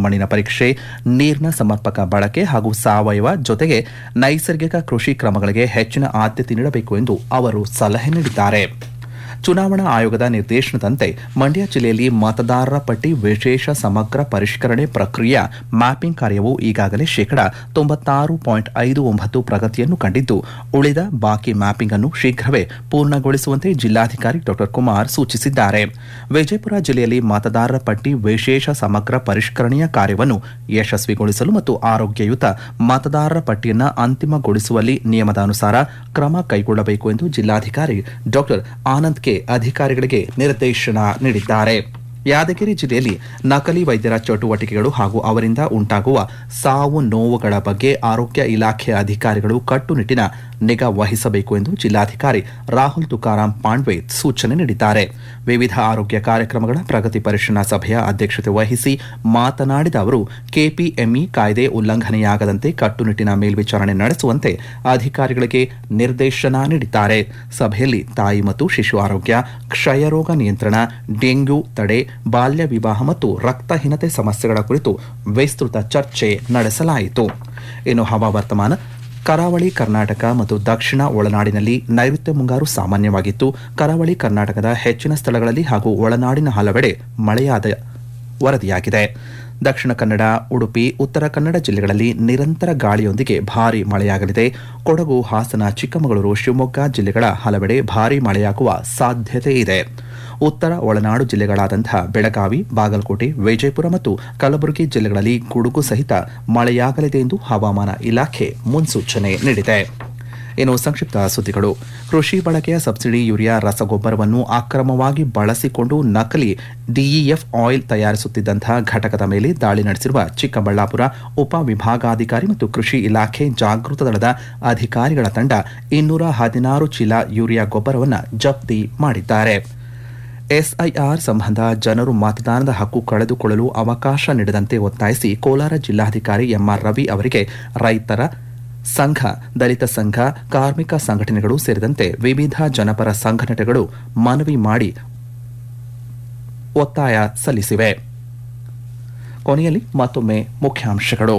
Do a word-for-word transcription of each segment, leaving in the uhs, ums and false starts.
ಮಣ್ಣಿನ ಪರೀಕ್ಷೆ, ನೀರಿನ ಸಮರ್ಪಕ ಬಳಕೆ ಹಾಗೂ ಸಾವಯವ ಜೊತೆಗೆ ನೈಸರ್ಗಿಕ ಕೃಷಿ ಕ್ರಮಗಳಿಗೆ ಹೆಚ್ಚಿನ ಆದ್ಯತೆ ನೀಡಬೇಕು ಎಂದು ಅವರು ಸಲಹೆ ನೀಡಿದ್ದಾರೆ. ಚುನಾವಣಾ ಆಯೋಗದ ನಿರ್ದೇಶನದಂತೆ ಮಂಡ್ಯ ಜಿಲ್ಲೆಯಲ್ಲಿ ಮತದಾರರ ಪಟ್ಟಿ ವಿಶೇಷ ಸಮಗ್ರ ಪರಿಷ್ಕರಣೆ ಪ್ರಕ್ರಿಯೆಯ ಮ್ಯಾಪಿಂಗ್ ಕಾರ್ಯವು ಈಗಾಗಲೇ ಶೇಕಡಾ ತೊಂಬತ್ತಾರು ಪಾಯಿಂಟ್ ಐದು ಒಂಬತ್ತು ಪ್ರಗತಿಯನ್ನು ಕಂಡಿದ್ದು, ಉಳಿದ ಬಾಕಿ ಮ್ಯಾಪಿಂಗ್ ಅನ್ನು ಶೀಘ್ರವೇ ಪೂರ್ಣಗೊಳಿಸುವಂತೆ ಜಿಲ್ಲಾಧಿಕಾರಿ ಡಾ ಕುಮಾರ್ ಸೂಚಿಸಿದ್ದಾರೆ. ವಿಜಯಪುರ ಜಿಲ್ಲೆಯಲ್ಲಿ ಮತದಾರರ ಪಟ್ಟಿ ವಿಶೇಷ ಸಮಗ್ರ ಪರಿಷ್ಕರಣೆಯ ಕಾರ್ಯವನ್ನು ಯಶಸ್ವಿಗೊಳಿಸಲು ಮತ್ತು ಆರೋಗ್ಯಯುತ ಮತದಾರರ ಪಟ್ಟಿಯನ್ನು ಅಂತಿಮಗೊಳಿಸುವಲ್ಲಿ ನಿಯಮದ ಅನುಸಾರ ಕ್ರಮ ಕೈಗೊಳ್ಳಬೇಕು ಎಂದು ಜಿಲ್ಲಾಧಿಕಾರಿ ಡಾ ಆನಂದ್ ಕೆ ಅಧಿಕಾರಿಗಳಿಗೆ ನಿರ್ದೇಶನ ನೀಡಿದ್ದಾರೆ. ಯಾದಗಿರಿ ಜಿಲ್ಲೆಯಲ್ಲಿ ನಕಲಿ ವೈದ್ಯರ ಚಟುವಟಿಕೆಗಳು ಹಾಗೂ ಅವರಿಂದ ಉಂಟಾಗುವ ಸಾವು ನೋವುಗಳ ಬಗ್ಗೆ ಆರೋಗ್ಯ ಇಲಾಖೆಯ ಅಧಿಕಾರಿಗಳು ಕಟ್ಟುನಿಟ್ಟಿನ ನಿಗಾ ವಹಿಸಬೇಕು ಎಂದು ಜಿಲ್ಲಾಧಿಕಾರಿ ರಾಹುಲ್ ತುಕಾರಾಂ ಪಾಂಡ್ವೆ ಸೂಚನೆ ನೀಡಿದ್ದಾರೆ. ವಿವಿಧ ಆರೋಗ್ಯ ಕಾರ್ಯಕ್ರಮಗಳ ಪ್ರಗತಿ ಪರಿಶೀಲನಾ ಸಭೆಯ ಅಧ್ಯಕ್ಷತೆ ವಹಿಸಿ ಮಾತನಾಡಿದ ಅವರು, ಕೆಪಿಎಂಇ ಕಾಯ್ದೆ ಉಲ್ಲಂಘನೆಯಾಗದಂತೆ ಕಟ್ಟುನಿಟ್ಟಿನ ಮೇಲ್ವಿಚಾರಣೆ ನಡೆಸುವಂತೆ ಅಧಿಕಾರಿಗಳಿಗೆ ನಿರ್ದೇಶನ ನೀಡಿದ್ದಾರೆ. ಸಭೆಯಲ್ಲಿ ತಾಯಿ ಮತ್ತು ಶಿಶು ಆರೋಗ್ಯ, ಕ್ಷಯರೋಗ ನಿಯಂತ್ರಣ, ಡೆಂಗ್ಯೂ ತಡೆ, ಬಾಲ್ಯ ವಿವಾಹ ಮತ್ತು ರಕ್ತಹೀನತೆ ಸಮಸ್ಯೆಗಳ ಕುರಿತು ವಿಸ್ತೃತ ಚರ್ಚೆ ನಡೆಸಲಾಯಿತು. ಇನ್ನು ಹವಾವರ್ತಮಾನ. ಕರಾವಳಿ ಕರ್ನಾಟಕ ಮತ್ತು ದಕ್ಷಿಣ ಒಳನಾಡಿನಲ್ಲಿ ನೈಋತ್ಯ ಮುಂಗಾರು ಸಾಮಾನ್ಯವಾಗಿತ್ತು. ಕರಾವಳಿ ಕರ್ನಾಟಕದ ಹೆಚ್ಚಿನ ಸ್ಥಳಗಳಲ್ಲಿ ಹಾಗೂ ಒಳನಾಡಿನ ಹಲವೆಡೆ ಮಳೆಯಾದ ವರದಿಯಾಗಿದೆ. ದಕ್ಷಿಣ ಕನ್ನಡ, ಉಡುಪಿ, ಉತ್ತರ ಕನ್ನಡ ಜಿಲ್ಲೆಗಳಲ್ಲಿ ನಿರಂತರ ಗಾಳಿಯೊಂದಿಗೆ ಭಾರೀ ಮಳೆಯಾಗಲಿದೆ. ಕೊಡಗು, ಹಾಸನ, ಚಿಕ್ಕಮಗಳೂರು, ಶಿವಮೊಗ್ಗ ಜಿಲ್ಲೆಗಳ ಹಲವೆಡೆ ಭಾರೀ ಮಳೆಯಾಗುವ ಸಾಧ್ಯತೆ ಇದೆ. ಉತ್ತರ ಒಳನಾಡು ಜಿಲ್ಲೆಗಳಾದಂತಹ ಬೆಳಗಾವಿ, ಬಾಗಲಕೋಟೆ, ವಿಜಯಪುರ ಮತ್ತು ಕಲಬುರಗಿ ಜಿಲ್ಲೆಗಳಲ್ಲಿ ಗುಡುಗು ಸಹಿತ ಮಳೆಯಾಗಲಿದೆ ಎಂದು ಹವಾಮಾನ ಇಲಾಖೆ ಮುನ್ಸೂಚನೆ ನೀಡಿದೆ. ಇನ್ನು ಸಂಕ್ಷಿಪ್ತ ಸುದ್ದಿಗಳು. ಕೃಷಿ ಬಳಕೆಯ ಸಬ್ಸಿಡಿ ಯೂರಿಯಾ ರಸಗೊಬ್ಬರವನ್ನು ಅಕ್ರಮವಾಗಿ ಬಳಸಿಕೊಂಡು ನಕಲಿ ಡಿಇಎಫ್ ಆಯಿಲ್ ತಯಾರಿಸುತ್ತಿದ್ದಂತಹ ಘಟಕದ ಮೇಲೆ ದಾಳಿ ನಡೆಸಿರುವ ಚಿಕ್ಕಬಳ್ಳಾಪುರ ಉಪವಿಭಾಗಾಧಿಕಾರಿ ಮತ್ತು ಕೃಷಿ ಇಲಾಖೆ ಜಾಗೃತ ದಳದ ಅಧಿಕಾರಿಗಳ ತಂಡ ಇನ್ನೂರ ಹದಿನಾರು ಚೀಲ ಯೂರಿಯಾ ಗೊಬ್ಬರವನ್ನು ಜಪ್ತಿ ಮಾಡಿದ್ದಾರೆ. ಎಸ್ಐಆರ್ ಸಂಬಂಧ ಜನರು ಮತದಾನದ ಹಕ್ಕು ಕಳೆದುಕೊಳ್ಳಲು ಅವಕಾಶ ನೀಡದಂತೆ ಒತ್ತಾಯಿಸಿ ಕೋಲಾರ ಜಿಲ್ಲಾಧಿಕಾರಿ ಎಂಆರ್ ರವಿ ಅವರಿಗೆ ರೈತರ ಸಂಘ, ದಲಿತ ಸಂಘ, ಕಾರ್ಮಿಕ ಸಂಘಟನೆಗಳು ಸೇರಿದಂತೆ ವಿವಿಧ ಜನಪರ ಸಂಘಟನೆಗಳು ಮನವಿ ಮಾಡಿ ಒತ್ತಾಯ ಸಲ್ಲಿಸಿವೆ. ಕೊನೆಯಲ್ಲಿ ಮತ್ತೊಮ್ಮೆ ಮುಖ್ಯಾಂಶಗಳು.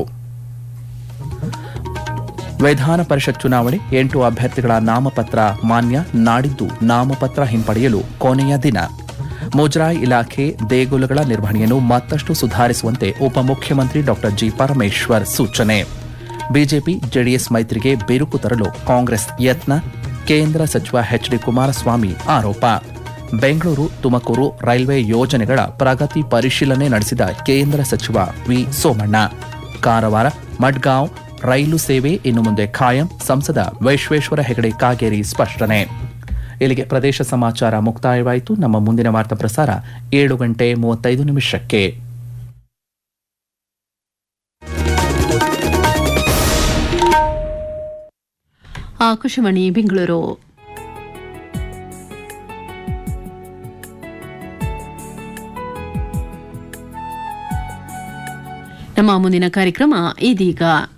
ವಿಧಾನ ಪರಿಷತ್ ಚುನಾವಣೆ ಎಂಟು ಅಭ್ಯರ್ಥಿಗಳ ನಾಮಪತ್ರ ಮಾನ್ಯ. ನಾಡಿದ್ದು ನಾಮಪತ್ರ ಹಿಂಪಡೆಯಲು ಕೊನೆಯ ದಿನ. ಮುಜರಾಯಿ ಇಲಾಖೆ ದೇಗುಲಗಳ ನಿರ್ವಹಣೆಯನ್ನು ಮತ್ತಷ್ಟು ಸುಧಾರಿಸುವಂತೆ ಉಪಮುಖ್ಯಮಂತ್ರಿ ಡಾ ಜಿ ಪರಮೇಶ್ವರ್ ಸೂಚನೆ. ಬಿಜೆಪಿ ಜೆಡಿಎಸ್ ಮೈತ್ರಿಗೆ ಬಿರುಕು ತರಲು ಕಾಂಗ್ರೆಸ್ ಯತ್ನ. ಕೇಂದ್ರ ಸಚಿವ ಎಚ್ ಡಿ ಕುಮಾರಸ್ವಾಮಿ ಆರೋಪ. ಬೆಂಗಳೂರು ತುಮಕೂರು ರೈಲ್ವೆ ಯೋಜನೆಗಳ ಪ್ರಗತಿ ಪರಿಶೀಲನೆ ನಡೆಸಿದ ಕೇಂದ್ರ ಸಚಿವ ವಿ ಸೋಮಣ್ಣ. ಕಾರವಾರ ಮಡ್ಗಾಂವ್ ರೈಲು ಸೇವೆ ಇನ್ನು ಮುಂದೆ ಖಾಯಂ. ಸಂಸದ ವಿಶ್ವೇಶ್ವರ ಹೆಗಡೆ ಕಾಗೇರಿ ಸ್ಪಷ್ಟನೆ. ಇಲ್ಲಿಗೆ ಪ್ರದೇಶ ಸಮಾಚಾರ ಮುಕ್ತಾಯವಾಯಿತು. ನಮ್ಮ ಮುಂದಿನ ವಾರ್ತಾ ಪ್ರಸಾರ ಏಳು ಗಂಟೆ ಮೂವತ್ತೈದು ನಿಮಿಷಕ್ಕೆ. ಆಕಾಶವಾಣಿ ಬೆಂಗಳೂರು. ನಮ್ಮ ಮುಂದಿನ ಕಾರ್ಯಕ್ರಮ ಇದೀಗ.